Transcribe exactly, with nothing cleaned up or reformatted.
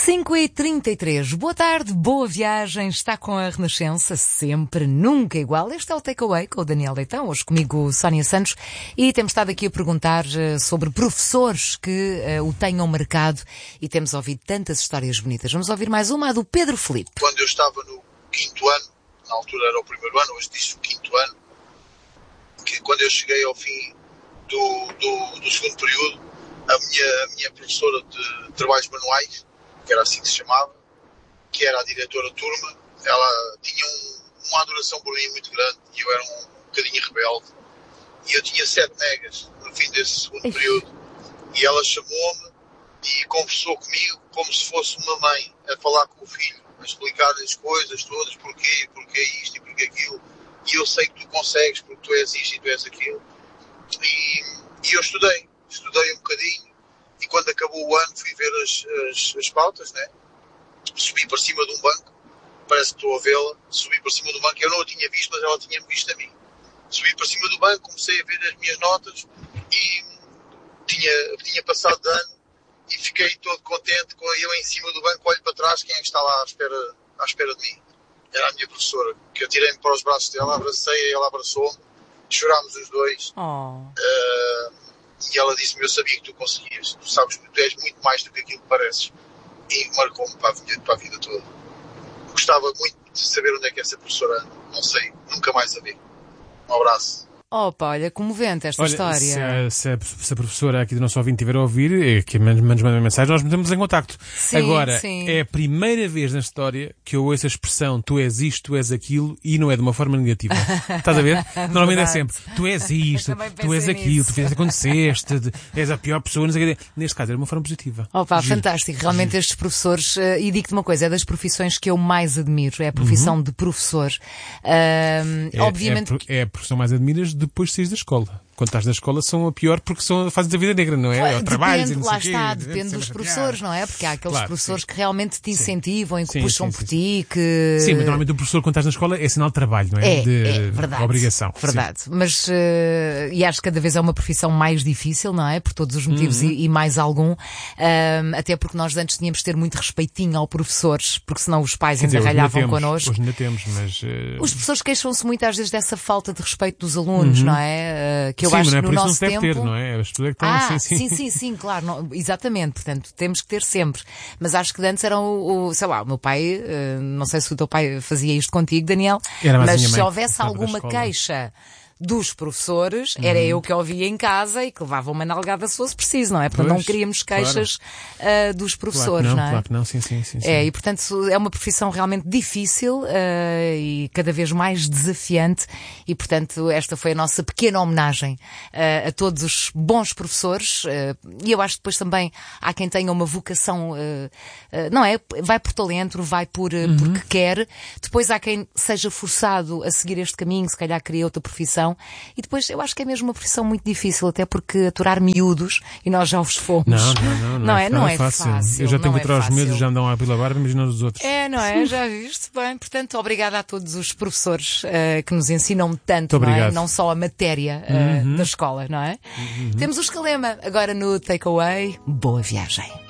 cinco e trinta e três. Boa tarde, boa viagem. Está com a Renascença, sempre, nunca igual. Este é o Takeaway com o Daniel Leitão, hoje comigo Sónia Santos, e temos estado aqui a perguntar uh, sobre professores que uh, o tenham marcado, e temos ouvido tantas histórias bonitas. Vamos ouvir mais uma, a do Pedro Filipe. Quando eu estava no quinto ano, na altura era o primeiro ano, hoje disse o quinto ano, que quando eu cheguei ao fim do, do, do segundo período, a minha, a minha professora de trabalhos manuais, que era assim que se chamava, que era a diretora de turma, ela tinha um, uma adoração por mim muito grande, e eu era um, um bocadinho rebelde, e eu tinha sete negas no fim desse segundo período, e ela chamou-me e conversou comigo como se fosse uma mãe, a falar com o filho, a explicar-lhe as coisas todas, porquê, porquê isto e porquê aquilo, e eu sei que tu consegues, porque tu és isto e tu és aquilo, e, e eu estudei, estudei um bocadinho, e quando acabou o ano fui ver as, as, as pautas, né? Subi para cima de um banco, parece que estou a vê-la, subi para cima do banco, eu não a tinha visto, mas ela tinha-me visto a mim. Subi para cima do banco, comecei a ver as minhas notas, e tinha, tinha passado de ano, e fiquei todo contente, com eu em cima do banco, olho para trás, quem é que está lá à espera, à espera de mim? Era a minha professora, que eu tirei-me para os braços dela, abracei-a, ela abraçou-me, chorámos os dois, Oh. uh, e ela disse-me, eu sabia que tu conseguias, tu sabes que tu és muito mais do que aquilo que pareces, e marcou-me para a vida, para a vida toda. Gostava muito de saber onde é que essa professora anda, não sei, nunca mais a vi. Um abraço. Opa, olha, comovente esta Olha, história. Se a, se, a, se a professora aqui do nosso ouvinte estiver a ouvir, é que nos manda uma mensagem, nós metemos em contacto. Sim, Agora, sim. é a primeira vez na história que eu ouço a expressão tu és isto, tu és aquilo, e não é de uma forma negativa. Estás a ver? Normalmente é sempre tu és isto, Também tu és pensei aquilo, nisso. tu fizeste, aconteceste, és a pior pessoa, não sei o quê. Neste caso era uma forma positiva. Opa, Giro. fantástico. Realmente estes professores, uh, e digo-te uma coisa, é das profissões que eu mais admiro, é a profissão Uhum. de professor. Uh, É, obviamente... é, é a profissão mais admiras depois de saís da escola. Quando estás na escola são a pior porque são, fazes a vida negra, não é? Ou trabalhos e Depende, não lá sei está, quê, depende dos sempre a professores, chatear. não é? Porque há aqueles Claro, professores sim. que realmente te incentivam e que Sim, puxam sim, por sim, ti, que... Sim, mas normalmente o professor, quando estás na escola, é sinal de trabalho, não é? É, de é verdade. obrigação. Verdade. Mas, uh, e acho que cada vez é uma profissão mais difícil, não é? Por todos os motivos Uhum. e, e mais algum. Um, até porque nós antes tínhamos de ter muito respeitinho ao professores, porque senão os pais Quer dizer, ainda hoje ainda ralhavam temos, connosco. Hoje ainda temos, mas... Uh... Os professores queixam-se muitas vezes dessa falta de respeito dos alunos, não é? Uh, que eu sim, acho mas não é que por no isso nosso não se deve tempo... ter, não é? As pessoas é que estão Ah, assim, sim, sim, sim, claro, não, exatamente, portanto, temos que ter sempre. Mas acho que antes era o, o sei lá, o meu pai, uh, não sei se o teu pai fazia isto contigo, Daniel, Era mais a mas minha se mãe, houvesse estava na alguma escola. queixa dos professores, era eu que ouvia em casa e que levava uma nalgada se fosse preciso, não é? Porque Pois, não queríamos queixas uh, dos professores, claro que não, não é? Claro que não, sim, sim, sim. sim. É, e portanto é uma profissão realmente difícil uh, e cada vez mais desafiante, e portanto esta foi a nossa pequena homenagem uh, a todos os bons professores, uh, e eu acho que depois também há quem tenha uma vocação, uh, uh, não é? Vai por talento, vai por, uh, Uhum. porque quer, depois há quem seja forçado a seguir este caminho, se calhar queria outra profissão, e depois eu acho que é mesmo uma profissão muito difícil, até porque aturar miúdos, e nós já os fomos. Não, não, não, não, Não é, é, não é fácil. fácil, Eu já tenho não que aturar é os medos, fácil. já me dão a pila barba, imagina os outros. É, não é? Já viste? Bem, portanto, obrigada a todos os professores uh, que nos ensinam tanto, Muito não é? obrigado. Não só a matéria uh, Uhum. da escola, não é? Temos o Escalema agora no Takeaway. Boa viagem.